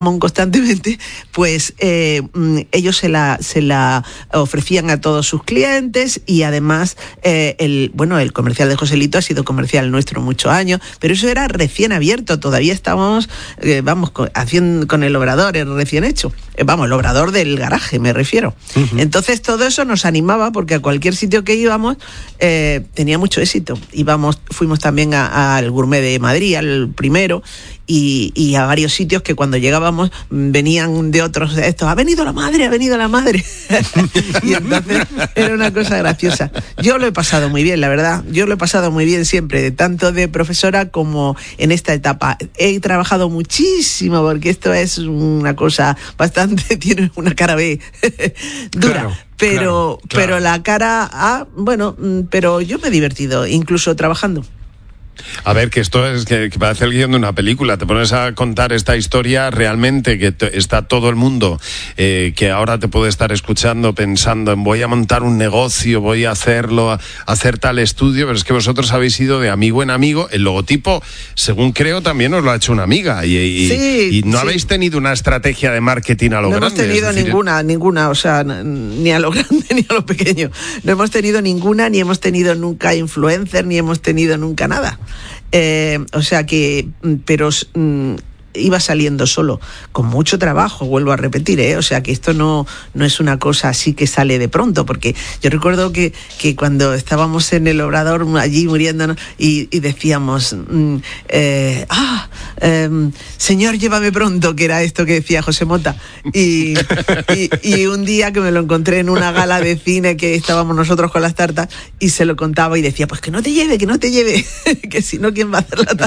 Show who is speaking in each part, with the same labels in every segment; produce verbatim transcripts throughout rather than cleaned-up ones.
Speaker 1: constantemente, pues eh, ellos se la se la ofrecían a todos sus clientes y además eh, el bueno el comercial de Joselito ha sido comercial nuestro muchos años, pero eso era recién abierto, todavía estábamos eh, vamos con, haciendo con el obrador el recién hecho, eh, vamos el obrador del garaje me refiero. Uh-huh. Entonces todo eso nos animaba porque a cualquier sitio que íbamos eh, tenía mucho éxito. Íbamos, fuimos también al Gourmet de Madrid, al primero. Y, y a varios sitios que cuando llegábamos venían de otros estos, ha venido la madre, ha venido la madre. Y entonces era una cosa graciosa. Yo lo he pasado muy bien, la verdad. Yo lo he pasado muy bien siempre, tanto de profesora como en esta etapa. He trabajado muchísimo porque esto es una cosa bastante, tiene una cara B dura. Claro. Pero, claro, claro. pero la cara A, bueno, pero yo me he divertido, incluso trabajando.
Speaker 2: A ver, que esto es que, que parece el guión de una película. Te pones a contar esta historia realmente, que te, está todo el mundo eh, que ahora te puede estar escuchando pensando en voy a montar un negocio, voy a hacerlo, a hacer tal estudio, pero es que vosotros habéis ido de amigo en amigo. El logotipo, según creo, también os lo ha hecho una amiga y, y,
Speaker 1: sí,
Speaker 2: y no
Speaker 1: sí.
Speaker 2: habéis tenido una estrategia de marketing a lo
Speaker 1: no
Speaker 2: grande.
Speaker 1: No hemos tenido decir... ninguna, ninguna, o sea, ni a lo grande ni a lo pequeño. No hemos tenido ninguna, ni hemos tenido nunca influencer, ni hemos tenido nunca nada. Eh, o sea que, pero mm, iba saliendo solo, con mucho trabajo, vuelvo a repetir, ¿eh? O sea que esto no, no es una cosa así que sale de pronto, porque yo recuerdo que, que cuando estábamos en el obrador allí muriéndonos y, y decíamos, mm, eh, ah, eh, señor, llévame pronto, que era esto que decía José Mota, y, y, y un día que me lo encontré en una gala de cine que estábamos nosotros con las tartas y se lo contaba y decía, pues que no te lleve, que no te lleve, que si no, ¿quién va a hacer la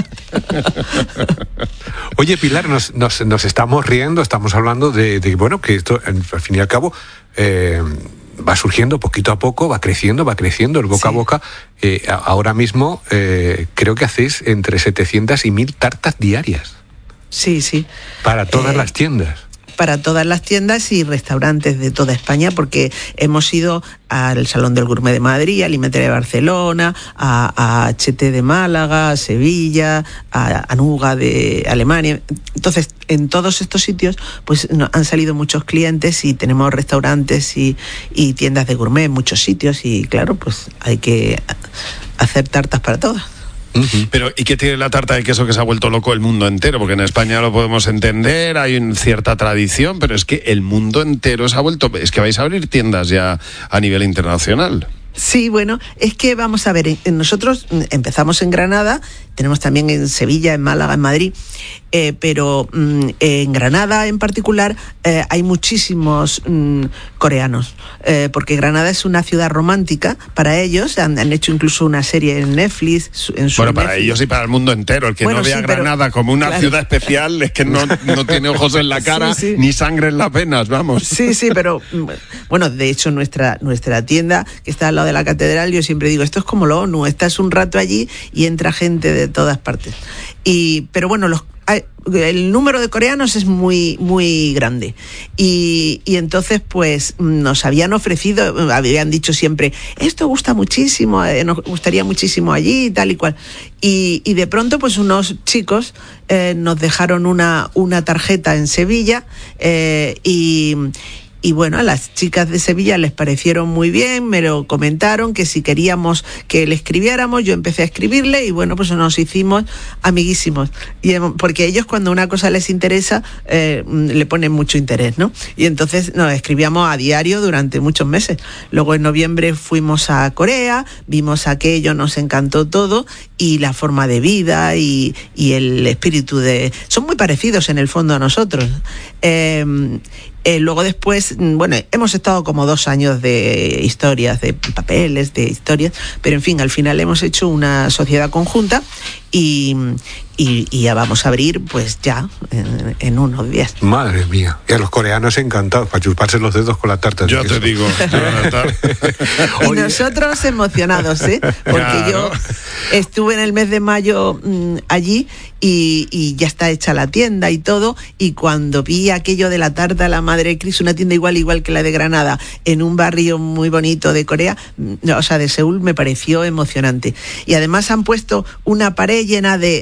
Speaker 1: tarta?
Speaker 3: Oye, Pilar, nos, nos, nos estamos riendo, estamos hablando de, de bueno, que esto, al fin y al cabo, eh, va surgiendo poquito a poco, va creciendo, va creciendo, el boca sí. a boca. Eh, ahora mismo eh, creo que hacéis entre setecientas y mil tartas diarias.
Speaker 1: Sí, sí.
Speaker 3: Para todas eh... las tiendas.
Speaker 1: Para todas las tiendas y restaurantes de toda España, porque hemos ido al Salón del Gourmet de Madrid, al Imetre de Barcelona, a, a H T de Málaga, a Sevilla, a Anuga de Alemania. Entonces, en todos estos sitios pues no, han salido muchos clientes y tenemos restaurantes y, y tiendas de gourmet en muchos sitios y claro, pues hay que hacer tartas para todas.
Speaker 2: Uh-huh. Pero, ¿y qué tiene la tarta de queso que se ha vuelto loco el mundo entero? Porque en España lo podemos entender, hay una cierta tradición, pero es que el mundo entero se ha vuelto... Es que vais a abrir tiendas ya a nivel internacional.
Speaker 1: Sí, bueno, es que vamos a ver, nosotros empezamos en Granada, tenemos también en Sevilla, en Málaga, en Madrid, eh, pero mm, en Granada en particular eh, hay muchísimos mm, coreanos, eh, porque Granada es una ciudad romántica para ellos, han, han hecho incluso una serie en Netflix. En su
Speaker 2: bueno, para
Speaker 1: Netflix.
Speaker 2: Ellos y para el mundo entero, el que bueno, no vea sí, Granada pero, como una claro. ciudad especial es que no, no tiene ojos en la cara sí, sí. ni sangre en las venas, vamos.
Speaker 1: Sí, sí, pero bueno, de hecho nuestra, nuestra tienda que está al lado de la catedral, yo siempre digo, esto es como la ONU, estás un rato allí y entra gente de todas partes. Y, pero bueno, los, el número de coreanos es muy, muy grande. Y, y entonces, pues, nos habían ofrecido, habían dicho siempre, esto gusta muchísimo, eh, nos gustaría muchísimo allí y tal y cual. Y, y de pronto, pues, unos chicos eh, nos dejaron una, una tarjeta en Sevilla eh, y... Y bueno, a las chicas de Sevilla les parecieron muy bien, me lo comentaron, que si queríamos que le escribiéramos, yo empecé a escribirle y bueno, pues nos hicimos amiguísimos. Y, porque ellos cuando una cosa les interesa, eh, le ponen mucho interés, ¿no? Y entonces nos escribíamos a diario durante muchos meses. Luego en noviembre fuimos a Corea, vimos aquello, nos encantó todo y la forma de vida y, y el espíritu de... Son muy parecidos en el fondo a nosotros. Eh, Eh, luego después, bueno, hemos estado como dos años de historias, de papeles, de historias, pero en fin, al final hemos hecho una sociedad conjunta y, y, y ya vamos a abrir pues ya en, en unos días.
Speaker 3: Madre mía, y a los coreanos encantados para chuparse los dedos con la tarta.
Speaker 2: Yo te digo,
Speaker 1: y nosotros emocionados, ¿eh? Porque claro. yo estuve en el mes de mayo mmm, allí y, y ya está hecha la tienda y todo, y cuando vi aquello de la tarta la Madre Cris, una tienda igual igual que la de Granada, en un barrio muy bonito de Corea, o sea, de Seúl, me pareció emocionante. Y además han puesto una pared llena de, de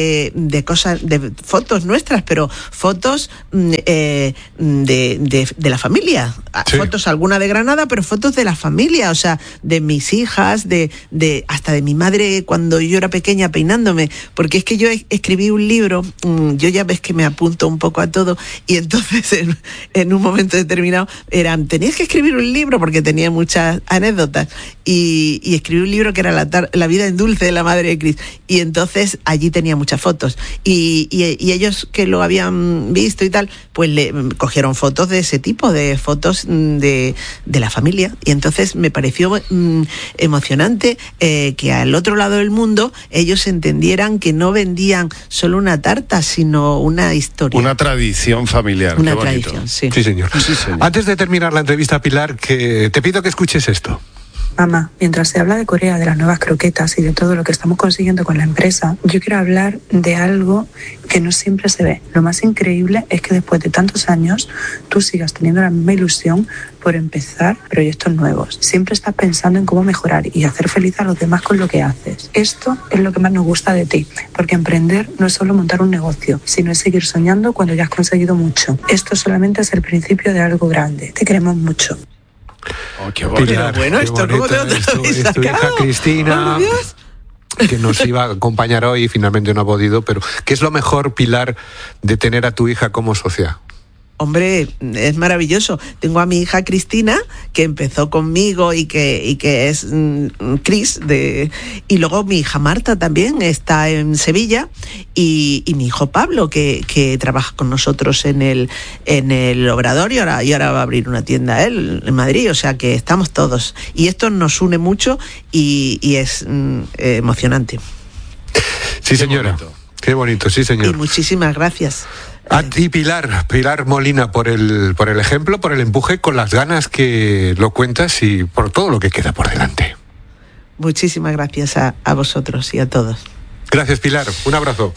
Speaker 1: de, de cosas, de fotos nuestras, pero fotos eh, de, de, de la familia. Sí. Fotos alguna de Granada, pero fotos de la familia, o sea, de mis hijas, de, de hasta de mi madre cuando yo era pequeña peinándome, porque es que yo escribí un libro, yo ya ves que me apunto un poco a todo, y entonces en, en un momento determinado eran, tenías que escribir un libro porque tenía muchas anécdotas, y, y escribí un libro que era la, tar- la vida en dulce de la madre de Cris, y entonces allí tenía muchas fotos, y, y, y ellos que lo habían visto y tal, pues le cogieron fotos de ese tipo, de fotos de, de la familia, y entonces me pareció mm, emocionante eh, que al otro lado del mundo ellos entendieran que no vendían solo una tarta, sino una historia.
Speaker 2: Una tradición familiar.
Speaker 1: Una
Speaker 2: Qué bonito.
Speaker 1: tradición, sí.
Speaker 3: Sí, señor.
Speaker 2: Sí, señor.
Speaker 3: Antes de terminar la entrevista, Pilar, que te pido que escuches esto.
Speaker 4: Mamá, mientras se habla de Corea, de las nuevas croquetas y de todo lo que estamos consiguiendo con la empresa, yo quiero hablar de algo que no siempre se ve. Lo más increíble es que después de tantos años tú sigas teniendo la misma ilusión por empezar proyectos nuevos. Siempre estás pensando en cómo mejorar y hacer feliz a los demás con lo que haces. Esto es lo que más nos gusta de ti, porque emprender no es solo montar un negocio, sino es seguir soñando cuando ya has conseguido mucho. Esto solamente es el principio de algo grande. Te queremos mucho.
Speaker 2: Oh, qué bonito.
Speaker 3: Pilar,
Speaker 1: bueno,
Speaker 3: qué
Speaker 1: esto, ¿cómo te lo habéis
Speaker 3: es tu, es tu hija
Speaker 1: sacado?
Speaker 3: Cristina,
Speaker 1: ¡Oh, Dios!
Speaker 3: que nos iba a acompañar hoy y finalmente no ha podido, pero ¿qué es lo mejor, Pilar, de tener a tu hija como socia?
Speaker 1: Hombre, es maravilloso. Tengo a mi hija Cristina, que empezó conmigo y que, y que es mm, Cris, de, y luego mi hija Marta también está en Sevilla, y, y mi hijo Pablo, que, que trabaja con nosotros en el, en el Obrador, y ahora, y ahora va a abrir una tienda él en Madrid, o sea que estamos todos. Y esto nos une mucho y, y es mm, emocionante.
Speaker 3: Sí, señora.
Speaker 2: Qué bonito.
Speaker 3: Qué bonito, sí,
Speaker 1: Y
Speaker 3: señor.
Speaker 1: muchísimas gracias.
Speaker 3: A ti, Pilar, Pilar Molina, por el, por el ejemplo, por el empuje, con las ganas que lo cuentas y por todo lo que queda por delante.
Speaker 1: Muchísimas gracias a, a vosotros y a todos.
Speaker 3: Gracias, Pilar. Un abrazo.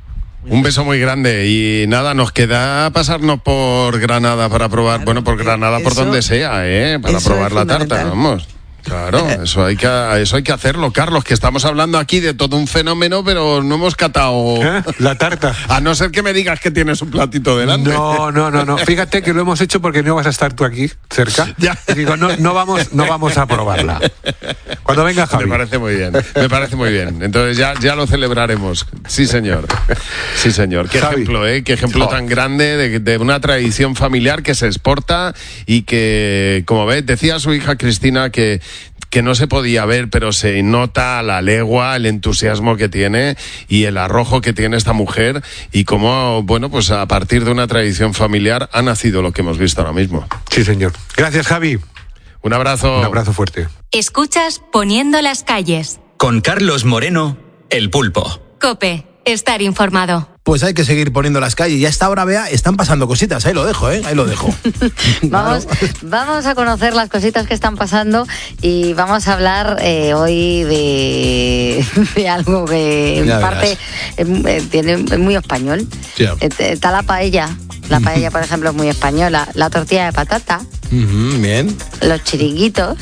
Speaker 2: Un beso muy grande y nada, nos queda pasarnos por Granada para probar,
Speaker 1: Claro,
Speaker 2: bueno, por Granada, por
Speaker 1: eso-
Speaker 2: donde sea, ¿eh? Para
Speaker 1: eso
Speaker 2: probar
Speaker 1: es
Speaker 2: la tarta,
Speaker 1: fundamental.
Speaker 2: vamos. Claro, eso hay que eso hay que hacerlo, Carlos, que estamos hablando aquí de todo un fenómeno, pero no hemos catado.
Speaker 3: ¿Eh? La tarta.
Speaker 2: A no ser que me digas que tienes un platito delante.
Speaker 3: No, no, no, no. Fíjate que lo hemos hecho porque no vas a estar tú aquí cerca.
Speaker 2: Ya.
Speaker 3: Y digo, no, no vamos, no vamos a probarla. Cuando venga Javi.
Speaker 2: Me parece muy bien, me parece muy bien. Entonces ya, ya lo celebraremos. Sí, señor. Sí, señor. Qué
Speaker 3: Javi.
Speaker 2: ejemplo, ¿eh? Qué ejemplo
Speaker 3: Oh.
Speaker 2: tan grande de, de una tradición familiar que se exporta y que, como ves, decía su hija Cristina que que no se podía ver, pero se nota a la legua el entusiasmo que tiene y el arrojo que tiene esta mujer y cómo, bueno, pues a partir de una tradición familiar ha nacido lo que hemos visto ahora mismo.
Speaker 3: Sí, señor. Gracias, Javi.
Speaker 2: Un abrazo.
Speaker 3: Un abrazo fuerte.
Speaker 5: Escuchas Poniendo las calles.
Speaker 6: Con Carlos Moreno, El Pulpo.
Speaker 5: COPE. Estar informado.
Speaker 7: Pues hay que seguir poniendo las calles. Y a esta hora, vea, están pasando cositas. Ahí lo dejo, ¿eh? Ahí lo dejo.
Speaker 8: Vamos, vamos a conocer las cositas que están pasando y vamos a hablar eh, hoy de, de algo que en
Speaker 7: Ya
Speaker 8: parte eh, tiene, es muy español.
Speaker 7: Sí.
Speaker 8: Eh, Está la paella. La paella, por ejemplo, es muy española. La tortilla de patata,
Speaker 7: Ujú, bien.
Speaker 8: los chiringuitos,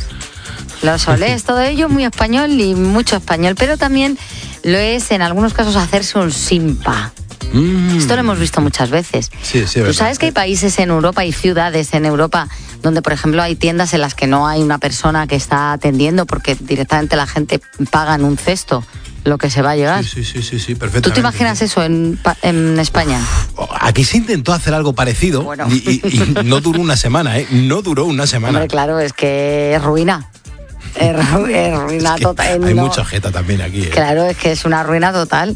Speaker 8: los olés, todo ello muy español y mucho español. Pero también lo es, en algunos casos, hacerse un simpa.
Speaker 7: Mm.
Speaker 8: Esto lo hemos visto muchas veces.
Speaker 7: Sí, sí,
Speaker 8: Tú
Speaker 7: verdad.
Speaker 8: sabes que hay países en Europa y ciudades en Europa donde, por ejemplo, hay tiendas en las que no hay una persona que está atendiendo porque directamente la gente paga en un cesto lo que se va a llevar.
Speaker 7: Sí, sí, sí, sí, sí, perfectamente.
Speaker 8: ¿Tú te imaginas eso en, pa- en España?
Speaker 7: Aquí se intentó hacer algo parecido
Speaker 8: Bueno.
Speaker 7: y, y- y no duró una semana, ¿eh? No duró una semana.
Speaker 8: Hombre, claro, es que es ruina. Es, ru- es ruina
Speaker 7: Es que
Speaker 8: total.
Speaker 7: hay
Speaker 8: no-
Speaker 7: mucha jeta también aquí, ¿eh?
Speaker 8: Claro, es que es una ruina total.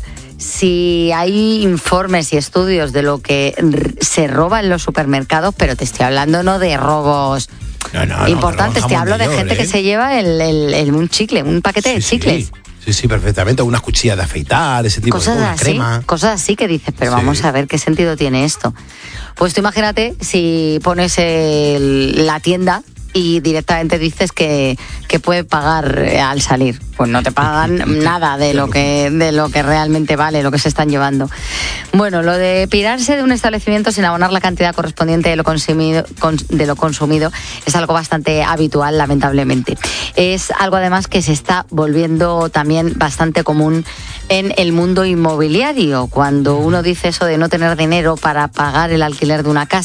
Speaker 8: Si hay informes y estudios de lo que r- se roba en los supermercados, pero te estoy hablando no de robos
Speaker 7: No, no, no,
Speaker 8: importantes,
Speaker 7: pero
Speaker 8: te
Speaker 7: jamón
Speaker 8: hablo de
Speaker 7: york,
Speaker 8: gente
Speaker 7: ¿eh?
Speaker 8: que se lleva el, el- el- un chicle, un paquete de
Speaker 7: Sí,
Speaker 8: chicles.
Speaker 7: Sí. Sí, sí, perfectamente. Unas cuchillas de afeitar, ese tipo
Speaker 8: Cosas
Speaker 7: de cosas,
Speaker 8: así,
Speaker 7: crema.
Speaker 8: cosas así que dices, pero
Speaker 7: Sí.
Speaker 8: vamos a ver qué sentido tiene esto. Pues tú imagínate si pones el- la tienda y directamente dices que, que puede pagar eh, al salir. Pues no te pagan nada de lo que de lo que realmente vale, lo que se están llevando. Bueno, lo de pirarse de un establecimiento sin abonar la cantidad correspondiente de lo consumido, de lo consumido es algo bastante habitual, lamentablemente. Es algo además que se está volviendo también bastante común en el mundo inmobiliario. Cuando uno dice eso de no tener dinero para pagar el alquiler de una casa,